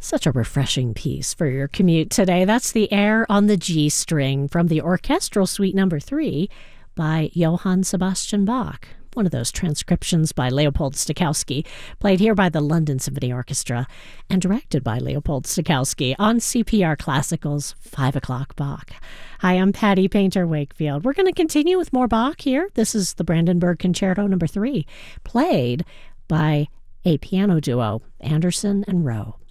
Such a refreshing piece for your commute today. That's the Air on the G String from the Orchestral Suite No. 3 by Johann Sebastian Bach. One of those transcriptions by Leopold Stokowski, played here by the London Symphony Orchestra and directed by Leopold Stokowski on CPR Classical's 5 o'clock Bach. Hi, I'm Patty Painter Wakefield. We're going to continue with more Bach here. This is the Brandenburg Concerto No. 3, played by a piano duo, Anderson and Rowe.